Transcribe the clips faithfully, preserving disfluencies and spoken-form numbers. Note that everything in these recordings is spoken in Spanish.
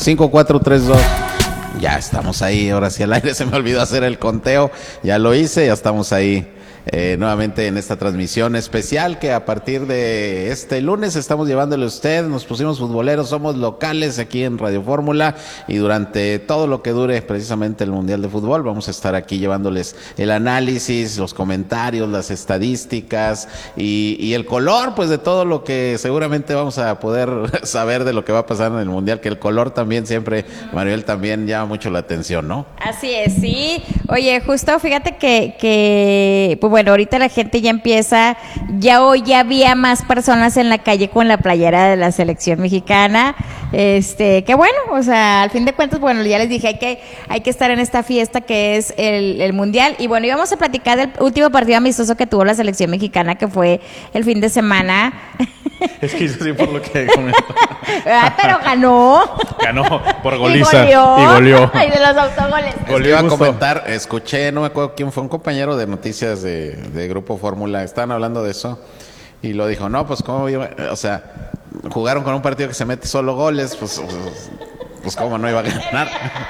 cinco, cuatro, tres, dos. Ya estamos ahí, ahora sí al aire, se me olvidó hacer el conteo, ya lo hice, ya estamos ahí. Eh, nuevamente en esta transmisión especial que a partir de este lunes estamos llevándole a usted. Nos pusimos futboleros, somos locales aquí en Radio Fórmula y durante todo lo que dure precisamente el Mundial de Fútbol vamos a estar aquí llevándoles el análisis, los comentarios, las estadísticas y, y el color pues de todo lo que seguramente vamos a poder saber de lo que va a pasar en el Mundial, que el color también siempre, Maribel, también llama mucho la atención, ¿no? Así es, sí. Oye, justo fíjate que, que pues bueno, ahorita la gente ya empieza, ya hoy ya había más personas en la calle con la playera de la selección mexicana, este, que bueno, o sea, al fin de cuentas, bueno, ya les dije, hay que, hay que estar en esta fiesta que es el, el Mundial, y bueno, íbamos a platicar del último partido amistoso que tuvo la selección mexicana, que fue el fin de semana. Es que yo sí por lo que comento. Ah, pero ganó. Ganó por goliza. Y goleó. Y goleó. Ay, de los autogoles. Es que iba a comentar, escuché, no me acuerdo quién fue, un compañero de noticias de, de Grupo Fórmula, estaban hablando de eso y lo dijo, no, pues cómo iba, o sea, jugaron con un partido que se mete solo goles, pues, pues, pues cómo no iba a ganar.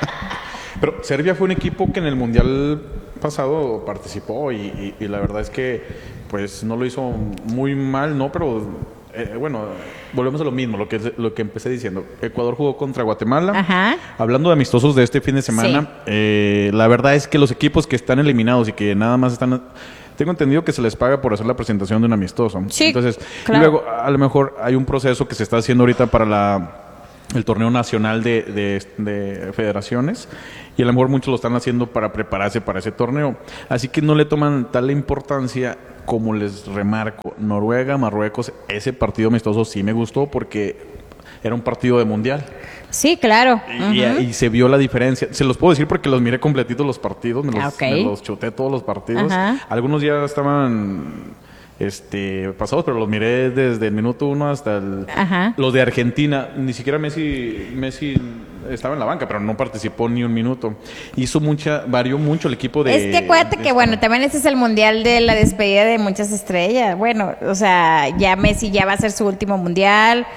Pero Serbia fue un equipo que en el Mundial pasado participó y, y, y la verdad es que pues no lo hizo muy mal, ¿no? Pero Eh, bueno, volvemos a lo mismo, lo que lo que empecé diciendo. Ecuador jugó contra Guatemala. Ajá. Hablando de amistosos de este fin de semana, sí. eh, la verdad es que los equipos que están eliminados y que nada más están... Tengo entendido que se les paga por hacer la presentación de un amistoso. Sí, entonces, claro. Y luego a lo mejor hay un proceso que se está haciendo ahorita para la el torneo nacional de, de, de federaciones y a lo mejor muchos lo están haciendo para prepararse para ese torneo. Así que no le toman tal importancia. Como les remarco, Noruega, Marruecos, ese partido amistoso sí me gustó porque era un partido de mundial. Sí, claro. Y, uh-huh. y, y se vio la diferencia. Se los puedo decir porque los miré completitos los partidos, me los, okay. me los chuté todos los partidos. Uh-huh. Algunos ya estaban este pasados, pero los miré desde el minuto uno hasta el... Uh-huh. Los de Argentina, ni siquiera Messi, Messi estaba en la banca, pero no participó ni un minuto. Hizo mucha, varió mucho el equipo de... Es que acuérdate de que, esta... bueno, también este es el mundial de la despedida de muchas estrellas. Bueno, o sea, ya Messi ya va a ser su último mundial.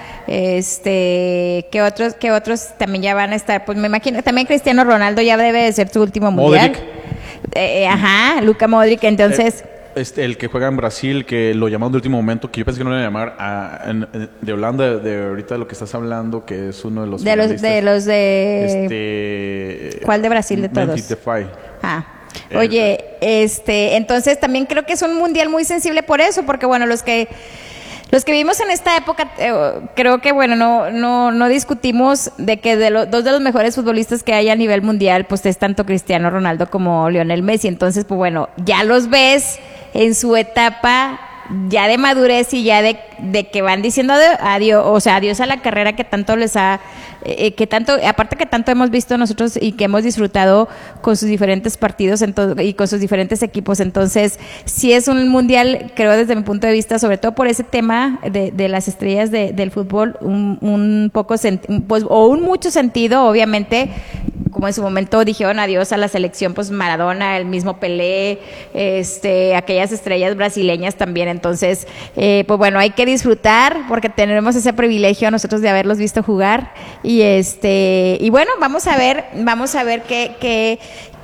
Este, que otros, que otros también ya van a estar, pues me imagino, también Cristiano Ronaldo ya debe de ser su último mundial. Modric. Eh, ajá, Luka Modric, entonces... Eh, Este, el que juega en Brasil, que lo llamaron de último momento, que yo pensé que no le iban a llamar, a, en, de Holanda, de ahorita de lo que estás hablando, que es uno de los de los de los de este, ¿cuál de Brasil de todos? Memphis Depay. Ah. Oye, eh, este, entonces también creo que es un mundial muy sensible por eso, porque bueno, los que Los que vivimos en esta época, eh, creo que, bueno, no no no discutimos de que de los dos de los mejores futbolistas que hay a nivel mundial, pues es tanto Cristiano Ronaldo como Lionel Messi. Entonces, pues bueno, ya los ves en su etapa ya de madurez y ya de, de que van diciendo adiós, o sea, adiós a la carrera que tanto les ha, eh, que tanto, aparte que tanto hemos visto nosotros y que hemos disfrutado con sus diferentes partidos en todo, y con sus diferentes equipos. Entonces, sí es un mundial, creo desde mi punto de vista, sobre todo por ese tema de, de las estrellas de, del fútbol, un, un poco, sent- pues, o un mucho sentido, obviamente, como en su momento dijeron adiós a la selección, pues Maradona, el mismo Pelé, este, aquellas estrellas brasileñas también. Entonces, eh, pues bueno, hay que disfrutar porque tenemos ese privilegio nosotros de haberlos visto jugar y este, y bueno, vamos a ver, vamos a ver qué, qué,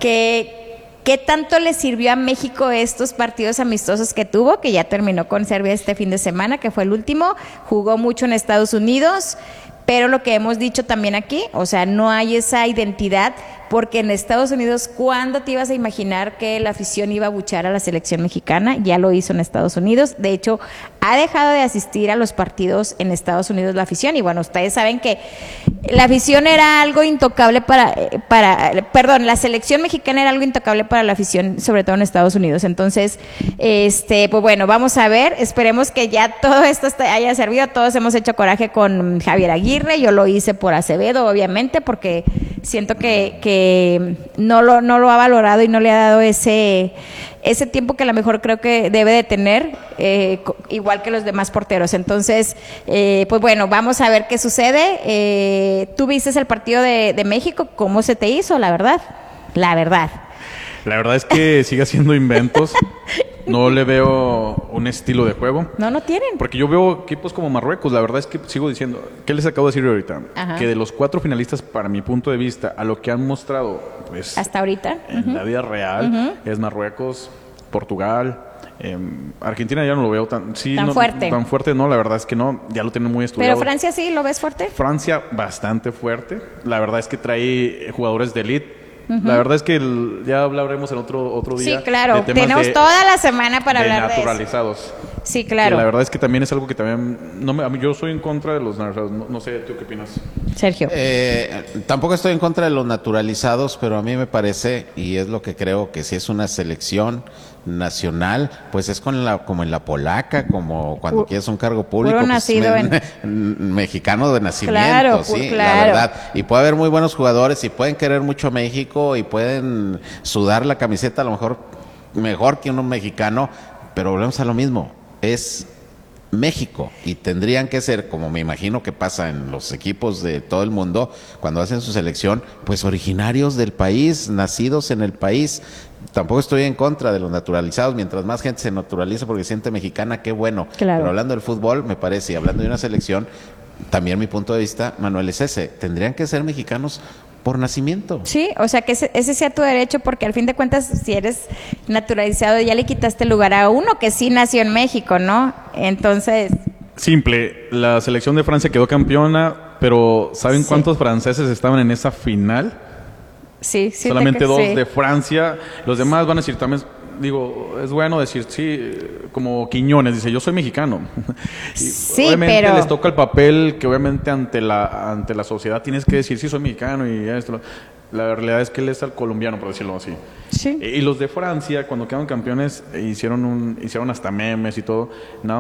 qué, qué tanto le sirvió a México estos partidos amistosos que tuvo, que ya terminó con Serbia este fin de semana, que fue el último, jugó mucho en Estados Unidos. Pero lo que hemos dicho también aquí, o sea, no hay esa identidad, porque en Estados Unidos, ¿cuándo te ibas a imaginar que la afición iba a abuchar a la selección mexicana? Ya lo hizo en Estados Unidos. De hecho, ha dejado de asistir a los partidos en Estados Unidos la afición. Y bueno, ustedes saben que la afición era algo intocable para, para, perdón, la selección mexicana era algo intocable para la afición, sobre todo en Estados Unidos. Entonces, este, pues bueno, vamos a ver. Esperemos que ya todo esto haya servido. Todos hemos hecho coraje con Javier Aguirre. Yo lo hice por Acevedo, obviamente, porque siento que, que no lo no lo ha valorado y no le ha dado ese ese tiempo que a lo mejor creo que debe de tener, eh, igual que los demás porteros. Entonces, eh, pues bueno, vamos a ver qué sucede. Eh, ¿Tú viste el partido de, de México? ¿Cómo se te hizo, la verdad? La verdad. La verdad es que sigue haciendo inventos. No le veo un estilo de juego. No, no tienen. Porque yo veo equipos como Marruecos. La verdad es que sigo diciendo... ¿Qué les acabo de decir ahorita? Ajá. Que de los cuatro finalistas, para mi punto de vista, a lo que han mostrado... pues hasta ahorita. En uh-huh. la vida real, uh-huh. es Marruecos, Portugal... Eh, Argentina ya no lo veo tan, sí, tan no, fuerte. Tan fuerte no, la verdad es que no. Ya lo tienen muy estudiado. Pero Francia sí, ¿lo ves fuerte? Francia bastante fuerte. La verdad es que trae jugadores de elite. Uh-huh. La verdad es que el, ya hablaremos en otro otro día. Sí, claro. Tenemos de, toda la semana para de hablar naturalizados. de eso. Sí, claro. Que la verdad es que también es algo que también... No me, a mí, yo soy en contra de los naturalizados. No, no sé, ¿tú qué opinas? Sergio. Eh, tampoco estoy en contra de los naturalizados, pero a mí me parece, y es lo que creo, que si es una selección nacional, pues es con la, como en la polaca, como cuando Ur, quieres un cargo público, pues nacido me, en... mexicano de nacimiento, claro, sí, claro. la verdad. Y puede haber muy buenos jugadores y pueden querer mucho a México y pueden sudar la camiseta a lo mejor mejor que un mexicano, pero volvemos a lo mismo, es México y tendrían que ser, como me imagino que pasa en los equipos de todo el mundo, cuando hacen su selección, pues originarios del país, nacidos en el país. Tampoco estoy en contra de los naturalizados, mientras más gente se naturaliza porque se siente mexicana, qué bueno. Claro. Pero hablando del fútbol, me parece, y hablando de una selección, también mi punto de vista, Manuel, es ese, tendrían que ser mexicanos por nacimiento. Sí, o sea que ese, ese sea tu derecho, porque al fin de cuentas, si eres naturalizado, ya le quitaste el lugar a uno que sí nació en México, ¿no? Entonces... Simple, la selección de Francia quedó campeona, pero ¿saben sí. cuántos franceses estaban en esa final? Sí, sí. Solamente te, dos sí. de Francia. Los demás van a decir también... Digo, es bueno decir, sí, como Quiñones, dice, yo soy mexicano. Sí, obviamente pero... les toca el papel que obviamente ante la ante la sociedad tienes que decir, sí, soy mexicano y esto. La realidad es que él es el colombiano, por decirlo así. Sí. Y los de Francia, cuando quedaron campeones, hicieron un hicieron hasta memes y todo. Nada